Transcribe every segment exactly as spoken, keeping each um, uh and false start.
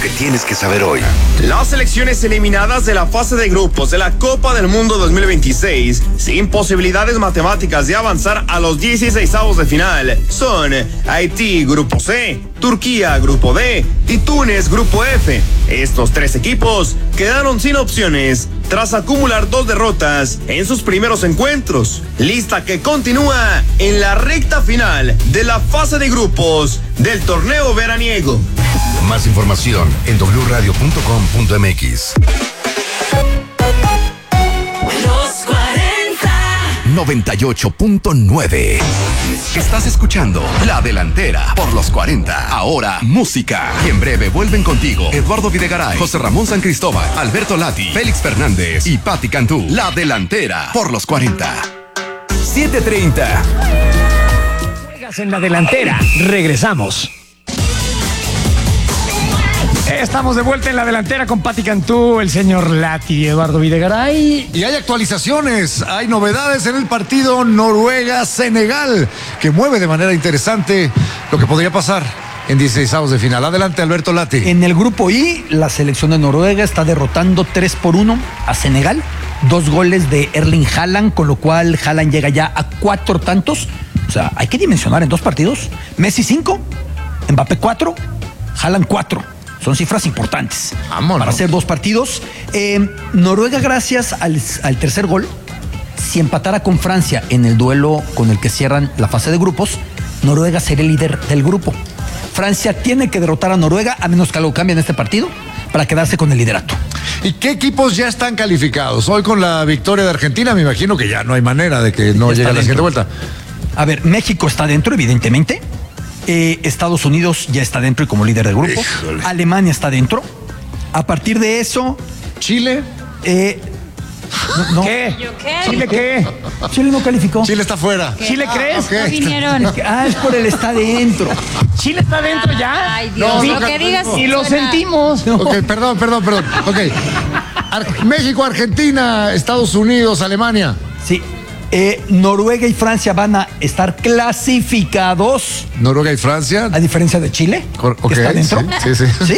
que tienes que saber hoy. Las selecciones eliminadas de la fase de grupos de la Copa del Mundo dos mil veintiséis, sin posibilidades matemáticas de avanzar a los dieciseisavos de final, son Haití, Grupo C, Turquía, Grupo D y Túnez, Grupo F. Estos tres equipos quedaron sin opciones tras acumular dos derrotas en sus primeros encuentros. Lista que continúa en la recta final de la fase de grupos del torneo veraniego. Más información en doble u radio punto com punto m x. Los cuarenta. noventa y ocho punto nueve. Estás escuchando La Delantera por los cuarenta. Ahora, música. Y en breve vuelven contigo Eduardo Videgaray, José Ramón San Cristóbal, Alberto Lati, Félix Fernández y Patti Cantú. La Delantera por los cuarenta. siete treinta. Juegas en La Delantera. Regresamos. Estamos de vuelta en La Delantera con Patti Cantú, el señor Lati y Eduardo Videgaray. Y hay actualizaciones, hay novedades en el partido Noruega-Senegal, que mueve de manera interesante lo que podría pasar en dieciseisavos de final. Adelante, Alberto Lati. En el grupo I, la selección de Noruega está derrotando tres por uno a Senegal. Dos goles de Erling Haaland, con lo cual Haaland llega ya a cuatro tantos. O sea, hay que dimensionar en dos partidos. Messi cinco, Mbappé cuatro, Haaland cuatro. Son cifras importantes. Vámonos. Para hacer dos partidos. Eh, Noruega, gracias al, al tercer gol, si empatara con Francia en el duelo con el que cierran la fase de grupos, Noruega sería el líder del grupo. Francia tiene que derrotar a Noruega, a menos que algo cambie en este partido, para quedarse con el liderato. ¿Y qué equipos ya están calificados? Hoy con la victoria de Argentina, me imagino que ya no hay manera de que no llegue a la siguiente vuelta. A ver, México está dentro, evidentemente. Eh, Estados Unidos ya está dentro y como líder del grupo. Híjole. Alemania está dentro. A partir de eso, Chile. eh, no, no. ¿Qué? ¿Yo qué? ¿Chile qué? Chile no calificó. Chile está fuera. ¿Chile crees? ok. No vinieron. Ah, es por el está dentro. ¿Chile está dentro ya? Ay, Dios, No, lo no, que digas. Y lo suena- sentimos. Ok, perdón, perdón, perdón. Ok. Ar- México, Argentina, Estados Unidos, Alemania. Sí. Eh, Noruega y Francia van a estar clasificados, Noruega y Francia. a diferencia de Chile, Cor- que ok, está dentro. sí, sí, sí. ¿Sí?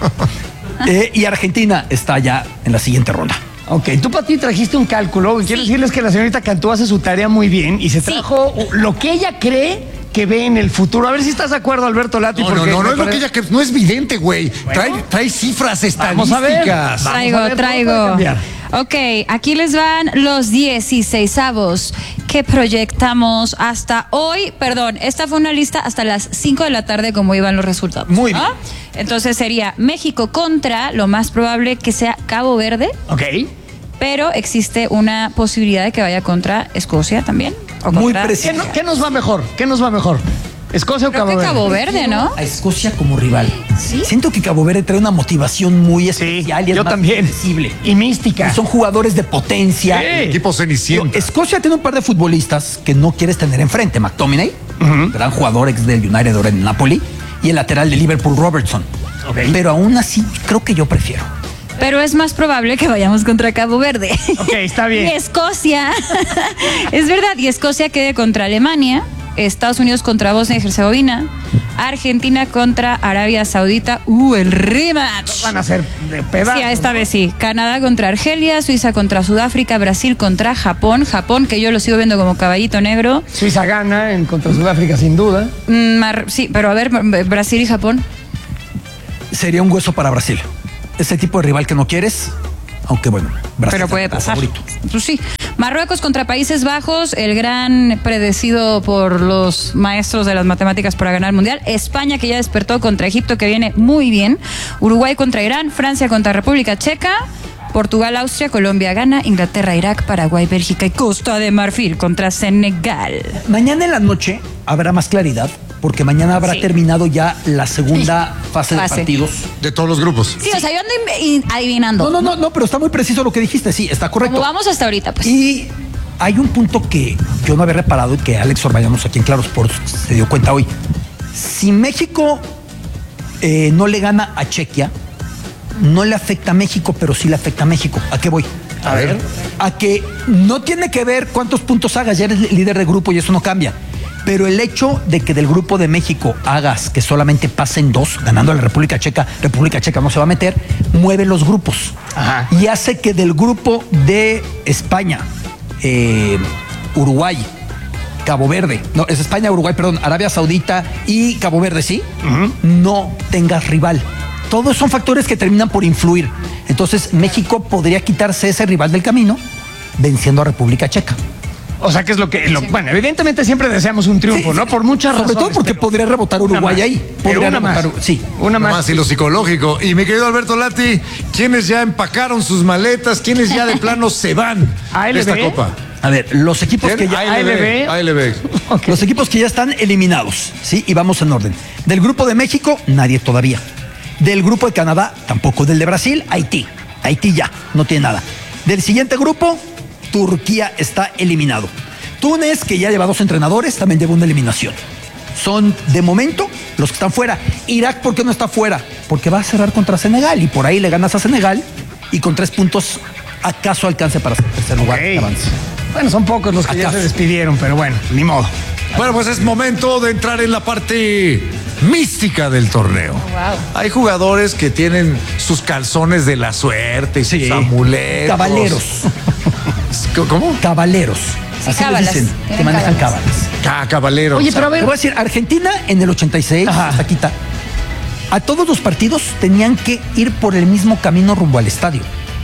Eh, y Argentina está ya en la siguiente ronda. Ok, tú, Pati, trajiste un cálculo. Quiero decirles que la señorita Cantú hace su tarea muy bien y se trajo lo que ella cree que ve en el futuro. A ver si estás de acuerdo, Alberto Lati. No, no, porque no, no me es lo que parece- ella que no es vidente, güey. Trae, trae cifras Vamos a ver. estadísticas. Vamos Traigo, a ver, todo puede traigo. cambiar. Ok, aquí les van los dieciseisavos que proyectamos hasta hoy. Perdón, esta fue una lista hasta las cinco de la tarde como iban los resultados. Muy ¿no? Entonces sería México contra, lo más probable que sea Cabo Verde, Ok. pero existe una posibilidad de que vaya contra Escocia también. O Muy contra- preciso. ¿Qué, no- qué nos va mejor? ¿Qué nos va mejor? ¿Escocia o Creo Cabo que Verde? Cabo Verde, ¿no? A Escocia como rival. Sí. Siento que Cabo Verde trae una motivación muy Sí, especial y es yo más también. accesible. Y mística. Son jugadores de potencia. Sí. Equipo Digo, Cenicienta. Escocia tiene un par de futbolistas que no quieres tener enfrente. McTominay, gran jugador ex del United ahora en Napoli, y el lateral de Liverpool, Robertson. Ok. Pero aún así, creo que yo prefiero. Pero es más probable que vayamos contra Cabo Verde. Ok, está bien. Y Escocia, es verdad, y Escocia quede contra Alemania, Estados Unidos contra Bosnia y Herzegovina, Argentina contra Arabia Saudita. Uh, el rematch. Van a ser de pedazos. Sí, esta vez sí. Canadá contra Argelia, Suiza contra Sudáfrica, Brasil contra Japón. Japón, que yo lo sigo viendo como caballito negro. Suiza gana en contra Sudáfrica, sin duda. Mm, Mar- sí, pero a ver, Brasil y Japón. Sería un hueso para Brasil. Ese tipo de rival que no quieres, aunque bueno, Brasil Pero puede es el pasar. favorito. Pues sí. Marruecos contra Países Bajos, el gran predecido por los maestros de las matemáticas para ganar el mundial. España, que ya despertó, contra Egipto, que viene muy bien. Uruguay contra Irán, Francia contra República Checa. Portugal, Austria, Colombia gana, Inglaterra, Irak, Paraguay, Bélgica y Costa de Marfil contra Senegal. Mañana en la noche habrá más claridad, porque mañana habrá Sí. terminado ya la segunda fase de Fase. partidos. De todos los grupos. Sí, o sea, yo ando in- in- adivinando. No, no, no, no, pero está muy preciso lo que dijiste, sí, está correcto. Como vamos hasta ahorita, pues. Y hay un punto que yo no había reparado y que Alex Orbañanos aquí en Claro Sports se dio cuenta hoy. Si México eh, no le gana a Chequia, no le afecta a México, pero sí le afecta a México. ¿A qué voy? A ver. A que no tiene que ver cuántos puntos hagas, ya eres líder de grupo y eso no cambia. Pero el hecho de que del grupo de México hagas que solamente pasen dos, ganando a la República Checa, República Checa no se va a meter, mueve los grupos. Ajá. Y hace que del grupo de España, eh, Uruguay, Cabo Verde, no, es España, Uruguay, perdón, Arabia Saudita y Cabo Verde, ¿sí? Uh-huh. No tengas rival. Todos son factores que terminan por influir. Entonces, México podría quitarse ese rival del camino venciendo a República Checa. O sea, que es lo que... Lo, bueno, evidentemente siempre deseamos un triunfo, sí, ¿no? Por muchas razones. Sobre todo porque pero, podría rebotar Uruguay ahí. Podría una rebotar, más. Sí. Una más. Una más y lo psicológico. Y mi querido Alberto Lati, ¿quiénes ya empacaron sus maletas? ¿Quiénes ya de plano se van de esta copa? A ver, los equipos que ya... A L B. A L B. Okay. Los equipos que ya están eliminados, ¿sí? Y vamos en orden. Del grupo de México, nadie todavía. Del grupo de Canadá, tampoco. Del de Brasil, Haití. Haití ya, no tiene nada. Del siguiente grupo, Turquía está eliminado. Túnez, que ya lleva dos entrenadores, también lleva una eliminación. Son, de momento, los que están fuera. Irak, ¿por qué no está fuera? Porque va a cerrar contra Senegal y por ahí le ganas a Senegal y con tres puntos acaso alcance para tercer lugar. Okay. Bueno, son pocos los que ¿Acaso? ya se despidieron, pero bueno, ni modo. Bueno, pues es momento de entrar en la parte mística del torneo. Oh, wow. Hay jugadores que tienen sus calzones de la suerte y sus sí. amuletos. Cabaleros. ¿Cómo? Cabaleros. Sí, así cábalas. les dicen, que manejan cábalas. Ah, cabaleros. Oye, pero a ver, te voy a decir, Argentina en el ochenta y seis, hasta quita, a todos los partidos tenían que ir por el mismo camino rumbo al estadio.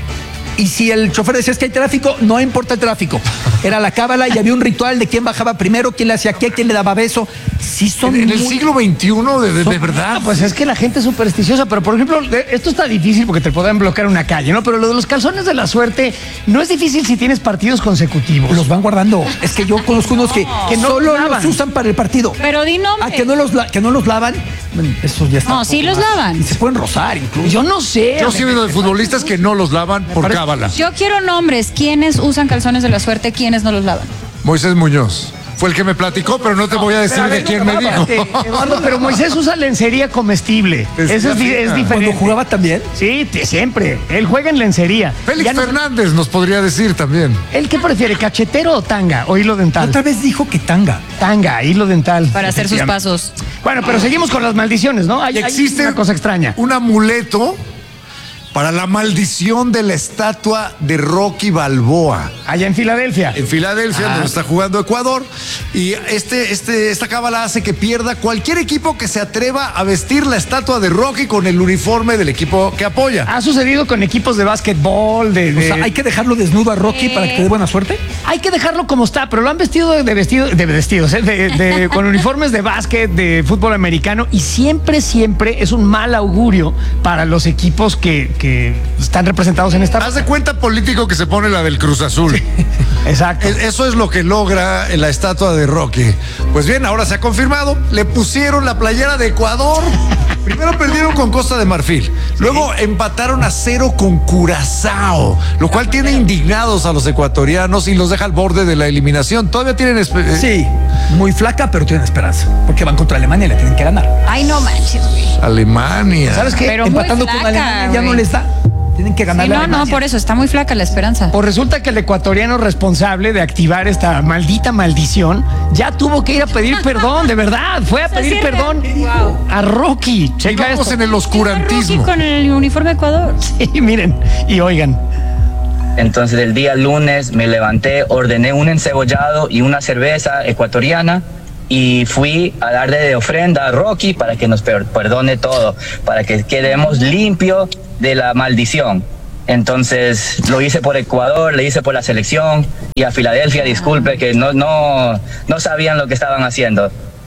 Y si el chofer decía es que hay tráfico, no importa el tráfico. Era la cábala y había un ritual de quién bajaba primero, quién le hacía qué, quién le daba beso. Sí son en, en muy... el siglo veintiuno, de, de, son... de verdad. Pues es que la gente es supersticiosa, pero por ejemplo, esto está difícil porque te pueden bloquear una calle, ¿no? Pero lo de los calzones de la suerte no es difícil si tienes partidos consecutivos. Los van guardando. Es que yo conozco unos que, que no solo los, los usan para el partido. Pero di nombre. A que no los, que no los lavan. Bueno, eso ya está. No, sí los más. lavan. Y se pueden rozar incluso. Yo no sé. Yo sí he visto de futbolistas que no los lavan por cábala. Yo quiero nombres. ¿Quiénes usan calzones de la suerte? ¿Quiénes no los lavan? Moisés Muñoz. Fue el que me platicó, pero no te voy a decir a ver, de quién me dijo. Eduardo, pero Moisés usa lencería comestible. Eso es, es diferente. ¿Cuando jugaba también? Sí, siempre. Él juega en lencería. Félix no... Fernández nos podría decir también. ¿Él qué prefiere, cachetero o tanga o hilo dental? Otra vez dijo que tanga. Tanga, hilo dental. Para hacer sus pasos. Bueno, pero seguimos con las maldiciones, ¿no? Hay, Existe hay una cosa extraña. Un amuleto para la maldición de la estatua de Rocky Balboa. Allá en Filadelfia. En Filadelfia, ah. donde está jugando Ecuador. Y este, este, esta cábala hace que pierda cualquier equipo que se atreva a vestir la estatua de Rocky con el uniforme del equipo que apoya. Ha sucedido con equipos de básquetbol, de... de... O sea, ¿hay que dejarlo desnudo a Rocky eh... para que te dé buena suerte? Hay que dejarlo como está, pero lo han vestido de, vestido, de vestidos, ¿eh? de, de, con uniformes de básquet, de fútbol americano, y siempre, siempre es un mal augurio para los equipos que... que están representados en esta... Haz de cuenta político que se pone la del Cruz Azul. Sí, exacto. Eso es lo que logra la estatua de Rocky. Pues bien, ahora se ha confirmado. Le pusieron la playera de Ecuador. Primero perdieron con Costa de Marfil. Luego sí. empataron a cero con Curazao, lo cual tiene indignados a los ecuatorianos y los deja al borde de la eliminación. Todavía tienen... Esper- sí, muy flaca, pero tienen esperanza. Porque van contra Alemania y le tienen que ganar. Ay, no manches, güey. Alemania. ¿Sabes qué? Pero empatando flaca, con Alemania ya wey. no les da. Tienen que ganar. Sí, no, no, por eso está muy flaca la esperanza. Pues resulta que el ecuatoriano responsable de activar esta maldita maldición ya tuvo que ir a pedir perdón, de verdad. Fue a pedir perdón wow. a Rocky. Checa Vamos esto. En el oscurantismo. Rocky con el uniforme de Ecuador. Sí, miren, y oigan. Entonces el día lunes me levanté, ordené un encebollado y una cerveza ecuatoriana y fui a darle de ofrenda a Rocky para que nos perdone todo, para que quedemos limpios de la maldición. Entonces lo hice por Ecuador, le hice por la selección y a Filadelfia, disculpe que no, no, no sabían lo que estaban haciendo.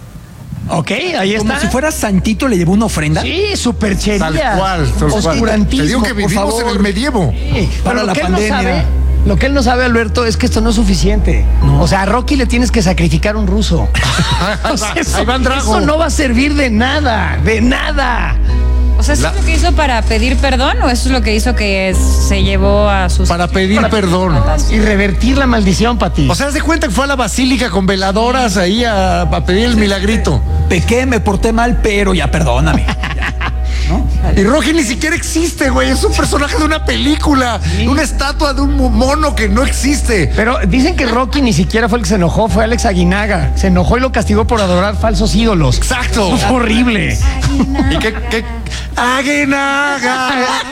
Ok, ahí está. Como si fuera santito, le llevó una ofrenda. Sí, superchería. Tal cual, tal cual. Oscurantismo. Te digo que vivimos en el medievo. Sí, para la pandemia. No sabe, lo que él no sabe, Alberto, es que esto no es suficiente. No. O sea, a Rocky le tienes que sacrificar un ruso. O sea, eso, Ahí van Drago. Eso no va a servir de nada, de nada. O sea, ¿eso la... es lo que hizo para pedir perdón o eso es lo que hizo que se llevó a sus... Para pedir para perdón. Y revertir la maldición, Pati. O sea, haz de cuenta que fue a la basílica con veladoras ahí a, a pedir el milagrito. Pequé, me porté mal, pero ya perdóname. ¿No? Y Rocky ni siquiera existe, güey. Es un personaje de una película, Sí. una estatua de un mono que no existe. Pero dicen que Rocky ni siquiera fue el que se enojó, fue Alex Aguinaga. Se enojó y lo castigó por adorar falsos ídolos. Exacto. Eso fue horrible. ¿Y qué? qué? Aguinaga.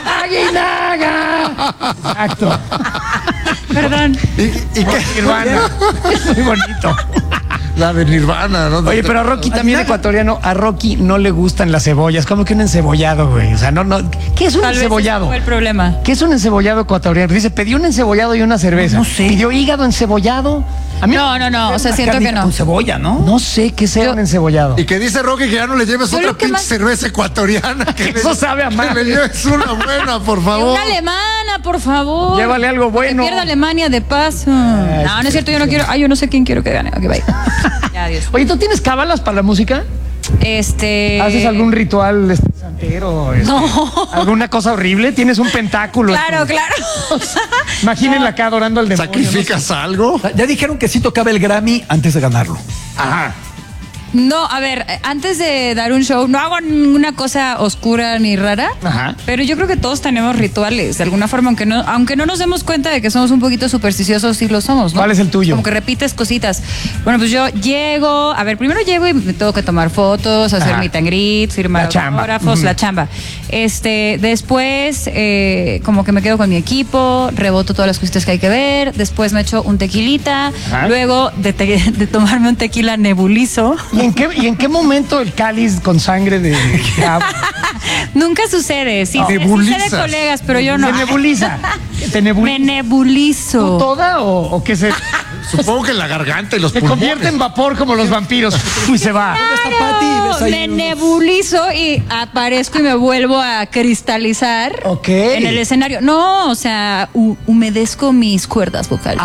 ¡Aguinaga! Exacto. Perdón. ¿Y, y qué? Nirvana. Es muy bonito. La de Nirvana, ¿no? Oye, pero a Rocky también ecuatoriano, a Rocky no le gustan las cebollas, como que un encebollado, güey. O sea, no, no. ¿Qué es un Tal vez ese encebollado? fue el problema. ¿Qué es un encebollado ecuatoriano? Dice, pedí un encebollado y una cerveza. No sé. ¿Pidió hígado encebollado? A mí No, no, no. O sea, Una siento que carnita no. Con cebolla, ¿no? no sé qué sea Yo- un encebollado. Y que dice Rocky que ya no le lleves Yo otra lo que pinche más- cerveza ecuatoriana. Que Eso le- sabe a que madre. le lleves una buena, por favor. Una alemana, por favor. Llévale algo bueno. Que pierda Alemania de paso. No, no es cierto, yo no quiero. Ay, yo no sé quién quiero que gane. Ok, bye. Ya, adiós. Oye, ¿tú tienes cábalas para la música? Este. ¿Haces algún ritual este, santero? este, No. ¿Alguna cosa horrible? ¿Tienes un pentáculo? Claro, claro. Imagínenla acá adorando al demonio. ¿Sacrificas algo? Ya dijeron que sí tocaba el Grammy antes de ganarlo. Ajá. No, a ver, eh, antes de dar un show, no hago ninguna cosa oscura ni rara. Ajá. Pero yo creo que todos tenemos rituales, de alguna forma, aunque no, aunque no nos demos cuenta de que somos un poquito supersticiosos, sí lo somos, ¿no? ¿Cuál es el tuyo? Como que repites cositas. Bueno, pues yo llego, a ver, primero llego y me tengo que tomar fotos, hacer Ajá. meet and greet, firmar La chamba. autógrafos, Ujú. la chamba. Este, después, eh, como que me quedo con mi equipo, reboto todas las cositas que hay que ver, después me echo un tequilita, Ajá. luego de, te- de tomarme un tequila nebulizo. ¿Y en qué, y en qué momento el cáliz con sangre de... Nunca sucede, sí, No. sí, sí sé de Nebulizas. colegas, pero yo no. ¿Te nebuliza? ¿Te Me nebuliza? nebulizo. ¿Tú toda o, o qué se, Supongo que en la garganta y los se pulmones. convierte en vapor como los vampiros y se va? Claro, Ves ahí me unos- nebulizo y aparezco y me vuelvo a cristalizar Ok. en el escenario. No, o sea, hu- humedezco mis cuerdas vocales.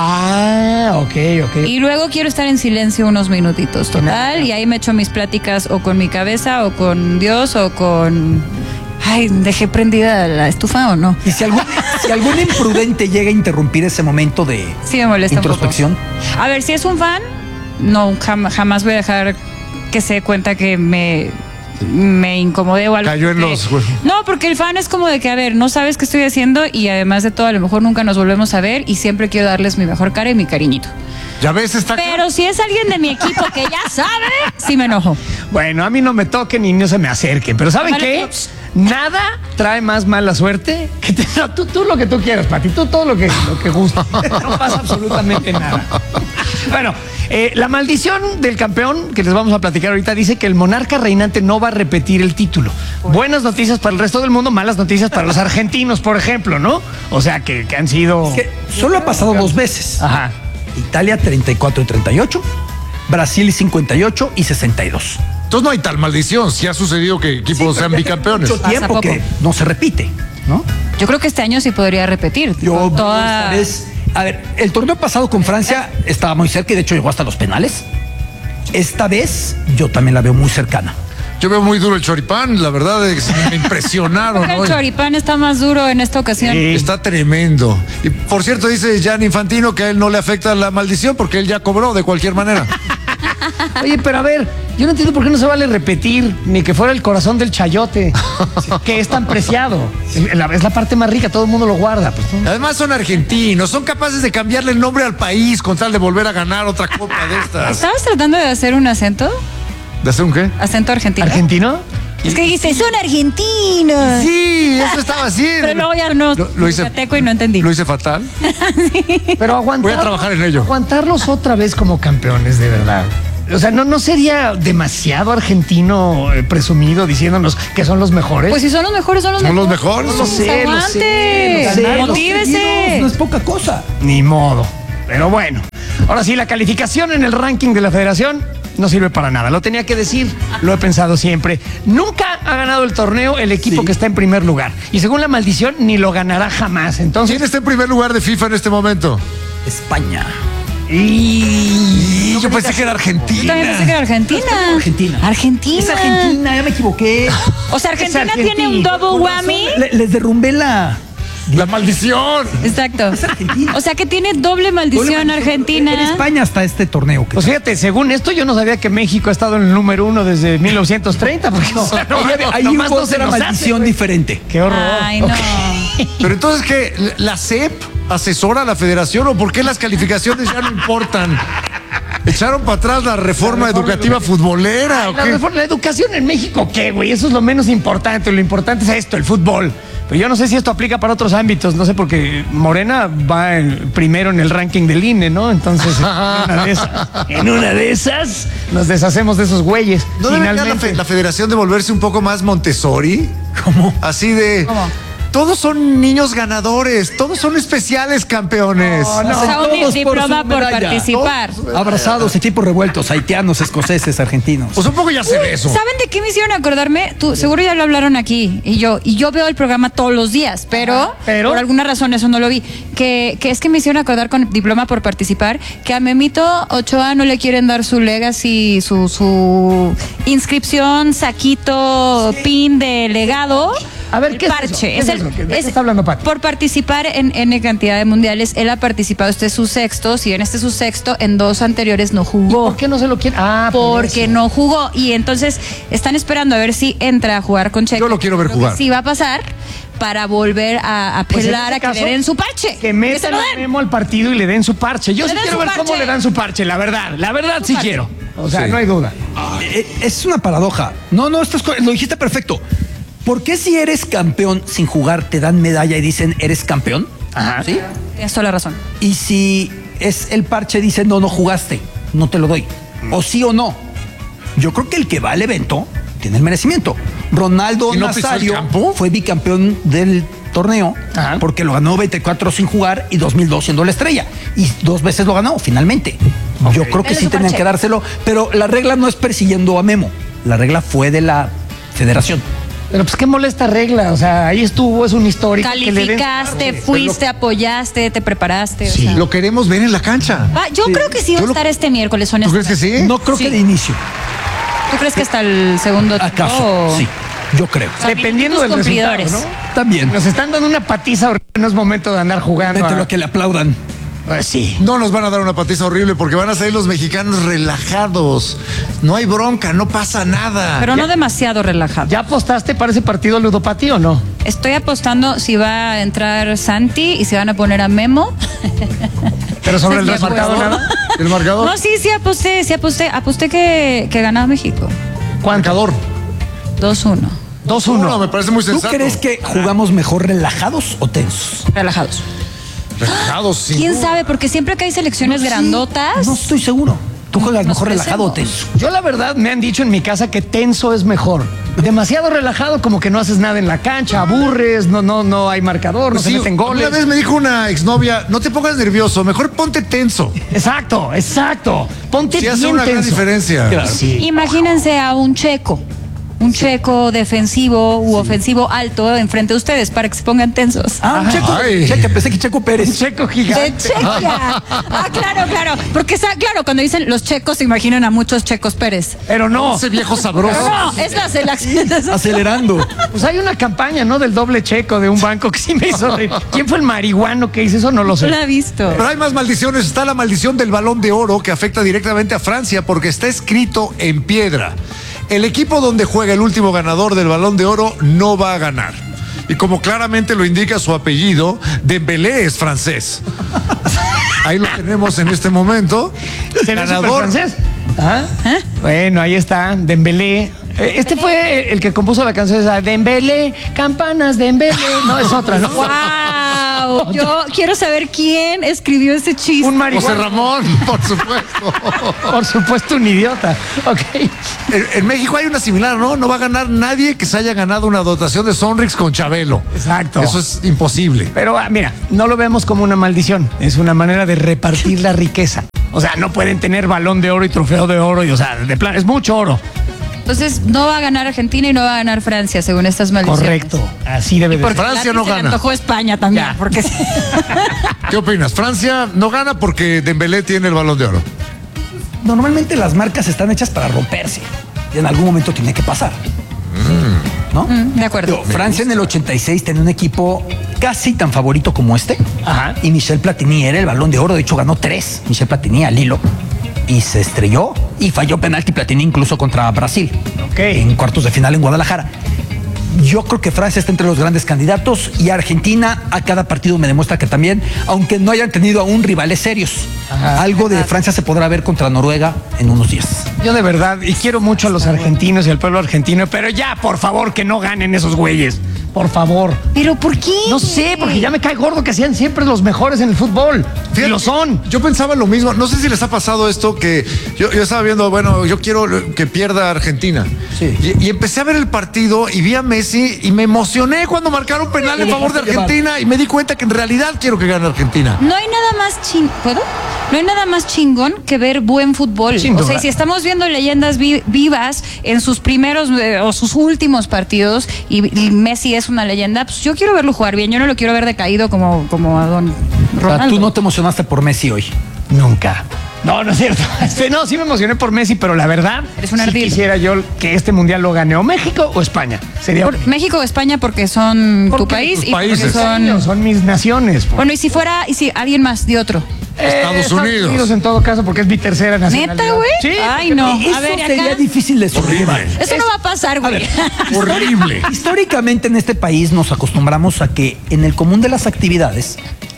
Ah, ok, ok. Y luego quiero estar en silencio unos minutitos, total, y ahí me echo mis pláticas o con mi cabeza o con Dios o con... Ay, dejé prendida la estufa o no. Y si algún, si algún imprudente llega a interrumpir ese momento de Sí me molesta un poco. introspección. A ver, si es un fan, no, jam- jamás voy a dejar que se dé cuenta que me, me incomodé o algo. Cayó en porque- los huevos. No, porque el fan es como de que, a ver, no sabes qué estoy haciendo y además de todo, a lo mejor nunca nos volvemos a ver y siempre quiero darles mi mejor cara y mi cariñito. Ya ves, está Pero si es alguien de mi equipo que ya sabe, sí me enojo. Bueno, a mí no me toquen y no se me acerquen. Pero ¿saben Vale, qué? ups. Nada trae más mala suerte que te- no, tú, tú lo que tú quieras, Pati. Tú todo lo que, lo que guste. No pasa absolutamente nada. Bueno, eh, la maldición del campeón que les vamos a platicar ahorita dice que el monarca reinante no va a repetir el título. Buenas noticias para el resto del mundo, malas noticias para los argentinos, por ejemplo, ¿no? O sea, que, que han sido... Es que solo ha pasado dos veces. Ajá. Italia treinta y cuatro y treinta y ocho, Brasil cincuenta y ocho y sesenta y dos. Entonces no hay tal maldición. Si ha sucedido que equipos sean bicampeones. Mucho Pasa tiempo poco. que no se repite, ¿no? Yo creo que este año sí podría repetir. Yo Con toda... esta vez, a ver, el torneo pasado con Francia estaba muy cerca y de hecho llegó hasta los penales. Esta vez yo también la veo muy cercana. Yo veo muy duro el choripán. La verdad es que me impresionaron. Creo que ¿no? el choripán está más duro en esta ocasión. Sí. Está tremendo. Y por cierto, dice Gianni Infantino que a él no le afecta la maldición porque él ya cobró de cualquier manera. Oye, pero a ver, yo no entiendo por qué no se vale repetir ni que fuera el corazón del chayote, que es tan preciado. La- Es la parte más rica, todo el mundo lo guarda. Pues, ¿no? Además son argentinos, son capaces de cambiarle el nombre al país con tal de volver a ganar otra copa de estas. ¿Estabas tratando de hacer un acento? ¿De hacer un qué? ¿Acento argentino? ¿Argentino? Es que dijiste, son argentinos. Sí, eso estaba haciendo. Pero luego ya no, Lo, lo hice, yucateco y no entendí. lo hice fatal. Pero aguantar, Voy a trabajar en ello. Aguantarlos otra vez como campeones, de verdad. O sea, ¿no, no sería demasiado argentino eh, presumido diciéndonos que son los mejores? Pues si son los mejores, son los Son los mejores. mejores. Lo sé, lo sé, lo Aguante. sé, lo sé. Motívese. No es poca cosa. Ni modo. Pero bueno, ahora sí, la calificación en el ranking de la federación no sirve para nada. Lo tenía que decir, lo he pensado siempre. Nunca ha ganado el torneo el equipo Sí. que está en primer lugar. Y según la maldición, ni lo ganará jamás. Entonces, ¿Quién está en primer lugar de FIFA en este momento? España. y... Y yo pensé que era Yo también Argentina. pensé que era Argentina. Argentina. Argentina. Es Argentina, ya me equivoqué. O sea, Argentina, Es Argentina. tiene un double whammy. Le- les derrumbé la, La maldición. Exacto. Argentina. O sea que tiene doble maldición Argentina. En España hasta este torneo. que Pues fíjate, según esto, yo no sabía que México ha estado en el número uno desde mil novecientos treinta. Porque, o sea, no, Ahí nomás hubo no se otra nos hace, maldición güey. diferente. Qué horror. Ay, no. Ok. Pero entonces, ¿qué? ¿La C E P asesora a la federación o por qué las calificaciones ya no importan? ¿Echaron para atrás la reforma educativa futbolera o La, qué? reforma- la educación en México, ¿qué, güey? Eso es lo menos importante. Lo importante es esto, el fútbol. Pero yo no sé si esto aplica para otros ámbitos. No sé, porque Morena va el primero en el ranking del I N E, ¿no? Entonces, en una de esas, en una de esas nos deshacemos de esos güeyes. ¿No debería la, Finalmente. fe- la federación de volverse un poco más Montessori? ¿Cómo? Así de... ¿Cómo? Todos son niños ganadores, todos son especiales campeones. No, no. O sea, un Todos por diploma su por, medalla. participar. Abrazados, equipos revueltos, haitianos, escoceses, argentinos. Pues un poco ya se ve eso. ¿Saben de qué me hicieron acordarme? Tú, seguro ya lo hablaron aquí. Y yo, y yo veo el programa todos los días, pero, pero- por alguna razón eso no lo vi. Que, que es que me hicieron acordar con diploma por participar que a Memito Ochoa no le quieren dar su legacy, su, su inscripción, saquito, pin de legado. A ver, el ¿qué es parche. eso? ¿Qué Es es el- eso? ¿De qué es- está hablando, Pati? Por participar en N cantidad de mundiales, él ha participado, este es su sexto, si bien este es su sexto, en dos anteriores no jugó. ¿Por qué no se lo quiere? Ah, por Porque eso. no jugó y entonces están esperando a ver si entra a jugar con Checo. Yo lo quiero ver Creo que jugar. Sí va a pasar para volver a Pues en apelar ese a que caso, le den su parche. Que se metan lo a den. Memo al partido y le den su parche. Yo Le sí den quiero su ver cómo parche. le dan su parche, la verdad. La verdad sí parche. quiero. O sea, Sí. no hay duda. Eh, Es una paradoja. No, no, esto es co- lo dijiste perfecto. ¿Por qué si eres campeón sin jugar te dan medalla y dicen eres campeón? Ajá. ¿Sí? Tienes toda la razón. Y si es el parche dicen no, no jugaste, no te lo doy. O sí o no. Yo creo que el que va al evento tiene el merecimiento. Ronaldo ¿Y no pisó el Nazario campo? fue bicampeón del torneo Ajá. porque lo ganó veinticuatro sin jugar y dos mil dos siendo la estrella. Y dos veces lo ganó finalmente. Yo creo que Dale sí su tenían parche. que dárselo, pero la regla no es persiguiendo a Memo. La regla fue de la federación. Pero pues qué molesta regla. O sea, ahí estuvo, es un histórico. que le den- Calificaste, fuiste, apoyaste, te preparaste. o sea. Lo queremos ver en la cancha. Ah, yo creo que sí va a Yo lo- estar este miércoles, ¿Tú honestamente. crees que sí? No creo Sí. que de inicio. ¿Tú crees que hasta el segundo tiempo? ¿Acaso? Sí, yo creo. sea, Dependiendo del minutos cumplidores. resultado, ¿no? También. Nos están dando una patiza horrible. No es momento de andar jugando. Vete a- lo que le aplaudan. Pues sí. No nos van a dar una patiza horrible porque van a salir los mexicanos relajados. No hay bronca, no pasa nada. Pero no demasiado relajado. ¿Ya apostaste para ese partido ludopatí o no? Estoy apostando si va a entrar Santi y si van a poner a Memo. Pero sobre el Ese es mi resultado apuesta. nada. El marcador. No, sí, sí aposté, sí aposté. Aposté que, que ganaba México. Marcador. dos uno. dos No, uno. me parece muy ¿Tú sensato. crees que jugamos mejor relajados o tensos? Relajados. Relajados, sí. ¿Quién sabe? Porque siempre que hay selecciones grandotas. No estoy seguro. ¿Tú juegas Nos mejor relajado o parecemos. tenso? Yo la verdad me han dicho en mi casa que tenso es mejor. Demasiado relajado, como que no haces nada en la cancha, aburres, no, no, no hay marcador, no Sí, se meten goles. una vez me dijo una exnovia, no te pongas nervioso, mejor ponte tenso. Exacto, exacto. Ponte Sí hace bien una gran tenso. diferencia. Sí. Imagínense a un checo. Un checo defensivo u ofensivo alto enfrente de ustedes para que se pongan tensos. Ah, un Checo. Ay. Checa, pensé que Checo Un Pérez. checo De gigante. Chequia. Ah, claro, claro. Porque sa- claro, cuando dicen los checos se imaginan a muchos Checos Pérez. Pero no. Ese viejo sabroso. No, es la selección. Acelerando. Pues hay una campaña, ¿no? Del doble checo de un banco que sí me hizo reír. ¿Quién fue el marihuano que hizo eso? No lo No sé. la he visto. Pero hay más maldiciones. Está la maldición del Balón de Oro que afecta directamente a Francia porque está escrito en piedra. El equipo donde juega el último ganador del Balón de Oro no va a ganar. Y como claramente lo indica su apellido, Dembélé es francés. Ahí lo tenemos en este momento. ¿Será Ganador. superfrancés? Ajá. Bueno, ahí está, Dembélé. Eh, Este fue el que compuso la canción esa, Dembélé, campanas Dembélé. No, es otra, ¿no? ¡Wow! Yo quiero saber quién escribió ese chiste. Un José marihuano. Ramón, por supuesto. Por supuesto, un idiota. Ok. En, en México hay una similar, ¿no? No va a ganar nadie que se haya ganado una dotación de Sonrix con Chabelo. Exacto. Eso es imposible. Pero ah, mira, no lo vemos como una maldición. Es una manera de repartir la riqueza. O sea, no pueden tener balón de oro y trofeo de oro. Y, o sea, de plan, es mucho oro. Entonces no va a ganar Argentina y no va a ganar Francia, según estas maldiciones. Correcto. Así debe de Porque ser. Francia Lati no se le gana. antojó España también. Ya. Porque ¿Qué opinas? Francia no gana porque Dembélé tiene el Balón de Oro. Normalmente las marcas están hechas para romperse. Y en algún momento tiene que pasar. ¿No? Mm, de acuerdo. Digo, Francia en el ochenta y seis tenía un equipo casi tan favorito como este. Ajá. Y Michel Platini era el Balón de Oro. De hecho, ganó tres. Michel Platini al hilo. Y se estrelló. Y falló penalti Platini incluso contra Brasil. Ok. En cuartos de final en Guadalajara. Yo creo que Francia está entre los grandes candidatos y Argentina a cada partido me demuestra que también, aunque no hayan tenido aún rivales serios. Ajá. Algo de Francia se podrá ver contra Noruega en unos días. Yo de verdad, y quiero mucho a los argentinos y al pueblo argentino, pero ya, por favor, que no ganen esos güeyes. Por favor. ¿Pero por qué? No sé, porque ya me cae gordo que sean siempre los mejores en el fútbol. Fíjate, y lo son. Yo pensaba lo mismo. No sé si les ha pasado esto que yo, yo estaba viendo, bueno, yo quiero que pierda Argentina. Sí. Y, y empecé a ver el partido y vi a Messi y me emocioné cuando marcaron penal Sí, en favor de Argentina llevar. Y me di cuenta que en realidad quiero que gane Argentina. No hay nada más chingón. ¿Puedo? No hay nada más chingón que ver buen fútbol. Sin o duda. sea, si estamos viendo leyendas vi- vivas en sus primeros eh, o sus últimos partidos y, y Messi es una leyenda, pues yo quiero verlo jugar bien. Yo no lo quiero ver decaído como, como a don O sea, Ronaldo. tú no te emocionaste por Messi hoy. Nunca. No, no es cierto. Este, no, sí me emocioné por Messi, pero la verdad, Eres un sí ardil. quisiera yo que este mundial lo gane o México o España. Sería Por México o España porque son tu Porque país tus y porque países. son... son mis naciones. pues. Bueno, y si fuera, y si alguien más de otro. Eh, Estados Unidos. en todo caso, porque es mi tercera nacionalidad. ¿Neta, güey? Sí. Ay, no. Eso A ver, sería acá. difícil de sobrevivir. Eso no va a pasar, güey. Horrible. Históricamente en este país nos acostumbramos a que en el común de las actividades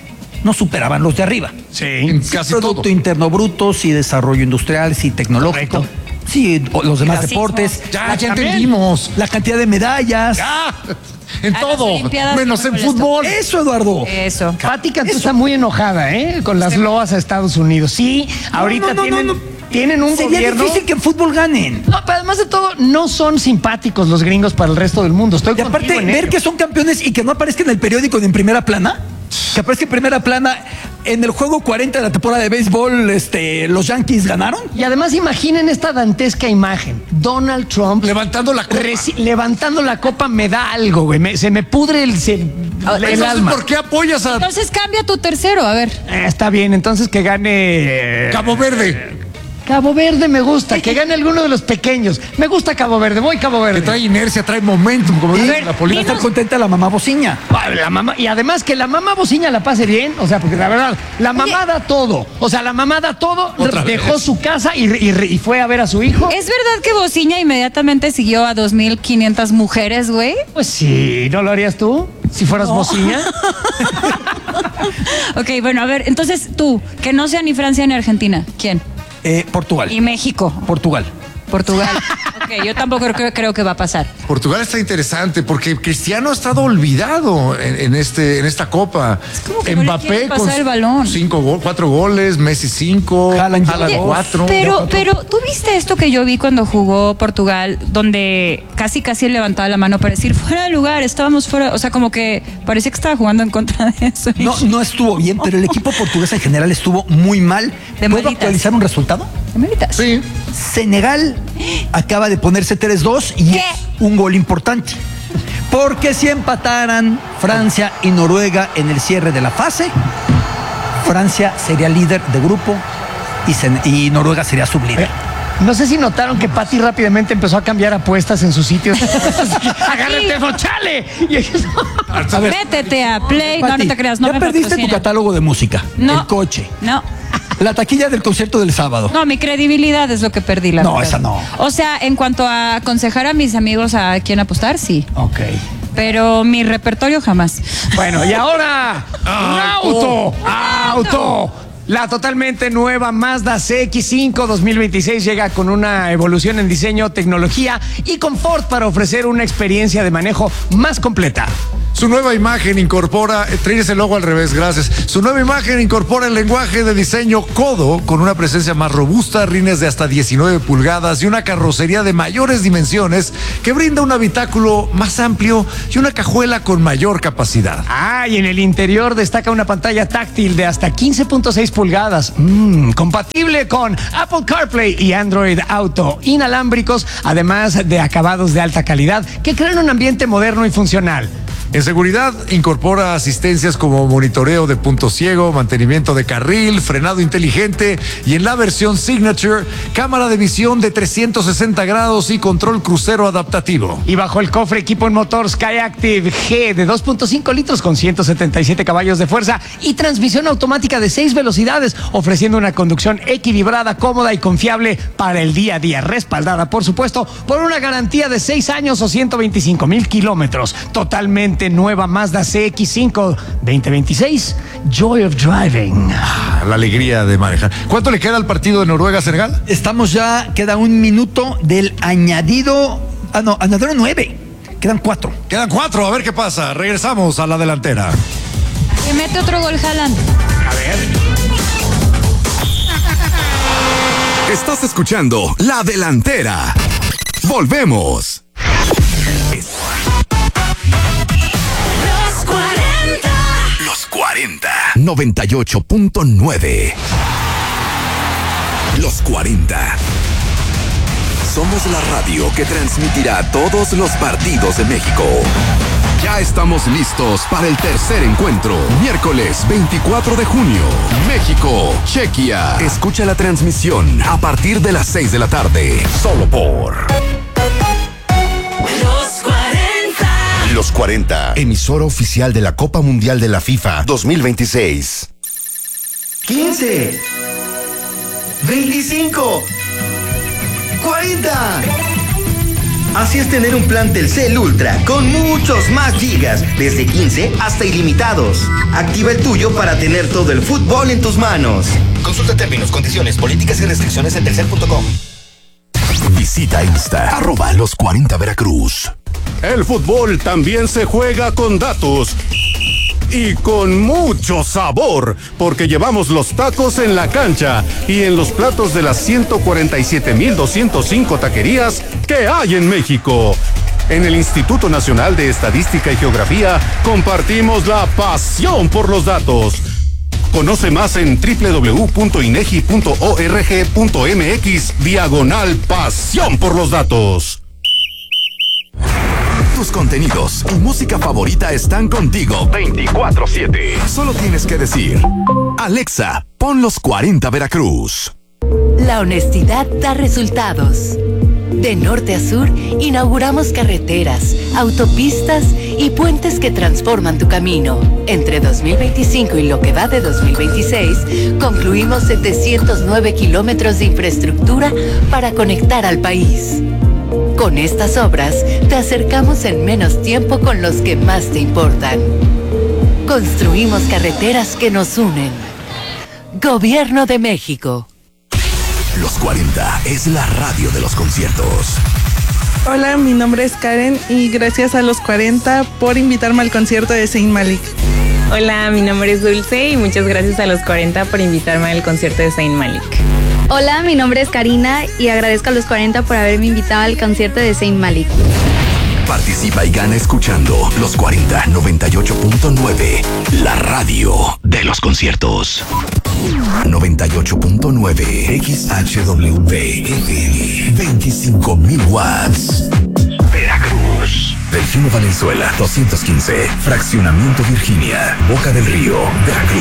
no superaban los de arriba. Sí. En casi Producto todo. Interno Bruto, sí, desarrollo industrial, sí, tecnológico. Correcto. Sí, o- los demás Clasismo. deportes. Ya, la, ya también, entendimos. la cantidad de medallas. Ah, en A las todo. Olimpiadas Menos no en me molesta. fútbol. Eso, Eduardo. Eso. Pati Cantú está muy enojada, ¿eh? Con las loas a Estados Unidos. Sí, ahorita no, no, tienen, no, no. tienen un Sería gobierno. difícil que en fútbol ganen. No, pero además de todo, no son simpáticos los gringos para el resto del mundo. Estoy Y aparte, contigo en ver ello. que son campeones y que no aparezca en el periódico ni en primera plana. Que aparezca en primera plana. En el juego cuarenta de la temporada de béisbol, este, los Yankees ganaron. Y además imaginen esta dantesca imagen. Donald Trump Levantando la copa. reci- levantando la copa me da algo, güey. Me- se me pudre el, se- el Entonces, alma. ¿por qué apoyas a Entonces cambia tu tercero, a ver. Eh, está bien, entonces que gane eh, Cabo Verde? Cabo Verde me gusta, que gane alguno de los pequeños. Me gusta Cabo Verde, voy Cabo Verde. Que trae inercia, trae momentum, como dice ver, la Va a política. estar contenta la mamá bociña. Ah, la mamá, y además que la mamá bociña la pase bien, o sea, porque la verdad, la mamá da todo. O sea, la mamá da todo, Otra dejó vez. su casa y, y- y fue a ver a su hijo. ¿Es verdad que Bociña inmediatamente siguió a dos mil quinientas mujeres, güey? Pues sí, ¿no lo harías tú? Si fueras bociña. Ok, bueno, a ver, entonces tú, que no sea ni Francia ni Argentina, ¿quién? Eh, Portugal. Y México. Portugal. Portugal. Ok, yo tampoco creo, creo que va a pasar. Portugal está interesante porque Cristiano ha estado olvidado en, en este, en esta copa. como que no le quieren pasar el balón. cinco go- cuatro goles, Messi cinco, Haaland Haaland lleva cuatro. Pero, pero, ¿tú viste esto que yo vi cuando jugó Portugal, donde casi casi él levantaba la mano para decir fuera de lugar, estábamos fuera, o sea, como que parecía que estaba jugando en contra de eso. No, no estuvo bien, pero el equipo portugués en general estuvo muy mal. De ¿Puedo malitas. actualizar un resultado? Emeritas. Sí. Senegal acaba de ponerse tres dos y ¿Qué? es un gol importante. Porque si empataran Francia y Noruega en el cierre de la fase, Francia sería líder de grupo y, Sen- y Noruega sería sublíder. No sé si notaron que Pati rápidamente empezó a cambiar apuestas en sus sitios. Agarra el teléfono, chale. Y A ver, Métete a Play. No, Pati, no te creas, no ya me perdiste tu patrocina. catálogo de música, No. el coche, No. la taquilla del concierto del sábado. No, mi credibilidad es lo que perdí, la No, verdad. esa no. O sea, en cuanto a aconsejar a mis amigos a quién apostar, sí. Ok. Pero mi repertorio jamás. Bueno, y ahora, auto, auto. La totalmente nueva Mazda C X cinco dos mil veintiséis llega con una evolución en diseño, tecnología y confort para ofrecer una experiencia de manejo más completa. Su nueva imagen incorpora, eh, traes el logo al revés, gracias. Su nueva imagen incorpora el lenguaje de diseño Codo con una presencia más robusta, rines de hasta diecinueve pulgadas y una carrocería de mayores dimensiones que brinda un habitáculo más amplio y una cajuela con mayor capacidad. Ah, y en el interior destaca una pantalla táctil de hasta quince punto seis pulgadas, mm, compatible con Apple CarPlay y Android Auto, inalámbricos, además de acabados de alta calidad que crean un ambiente moderno y funcional. En seguridad, incorpora asistencias como monitoreo de punto ciego, mantenimiento de carril, frenado inteligente y en la versión Signature, cámara de visión de trescientos sesenta grados y control crucero adaptativo. Y bajo el cofre, equipo en motor Skyactiv G de dos punto cinco litros con ciento setenta y siete caballos de fuerza y transmisión automática de seis velocidades, ofreciendo una conducción equilibrada, cómoda y confiable para el día a día, respaldada, por supuesto, por una garantía de seis años o ciento veinticinco mil kilómetros. Totalmente nueva Mazda C X cinco veinte veintiséis, Joy of Driving. La alegría de manejar. ¿Cuánto le queda al partido de Noruega-Senegal? Estamos ya, queda un minuto del añadido. Ah, no, añadido nueve. Quedan cuatro. Quedan cuatro, a ver qué pasa. Regresamos a la delantera. Que mete otro gol Haaland. A ver. Estás escuchando La Delantera. Volvemos. Los cuarenta. Los cuarenta. noventa y ocho punto nueve. Los cuarenta. Somos la radio que transmitirá todos los partidos de México. Ya estamos listos para el tercer encuentro. Miércoles veinticuatro de junio. México, Chequia. Escucha la transmisión a partir de las seis de la tarde. Solo por Los cuarenta. Los cuarenta, emisora oficial de la Copa Mundial de la FIFA dos mil veintiséis. quince, veinticinco, cuarenta. Así es tener un plan Telcel Ultra con muchos más gigas, desde quince hasta ilimitados. Activa el tuyo para tener todo el fútbol en tus manos. Consulta términos, condiciones, políticas y restricciones en telcel punto com. Visita Insta, arroba los cuarenta Veracruz. El fútbol también se juega con datos. Y con mucho sabor, porque llevamos los tacos en la cancha y en los platos de las ciento cuarenta y siete mil doscientos cinco taquerías que hay en México. En el Instituto Nacional de Estadística y Geografía compartimos la pasión por los datos. Conoce más en doble u doble u doble u punto inegi punto org punto mx diagonal pasión por los datos. Tus contenidos y música favorita están contigo veinticuatro siete. Solo tienes que decir: Alexa, pon los cuarenta Veracruz. La honestidad da resultados. De norte a sur, inauguramos carreteras, autopistas y puentes que transforman tu camino. Entre dos mil veinticinco y lo que va de dos mil veintiséis, concluimos setecientos nueve kilómetros de infraestructura para conectar al país. Con estas obras, te acercamos en menos tiempo con los que más te importan. Construimos carreteras que nos unen. Gobierno de México. Los cuarenta es la radio de los conciertos. Hola, mi nombre es Karen y gracias a los cuarenta por invitarme al concierto de Zayn Malik. Hola, mi nombre es Dulce y muchas gracias a los cuarenta por invitarme al concierto de Zayn Malik. Hola, mi nombre es Karina y agradezco a los cuarenta por haberme invitado al concierto de Zayn Malik. Participa y gana escuchando Los cuarenta noventa y ocho punto nueve, la radio de los conciertos. noventa y ocho punto nueve X H W F M, veinticinco mil watts. Veracruz. Delfino Valenzuela, doscientos quince. Fraccionamiento Virginia, Boca del Río, Veracruz.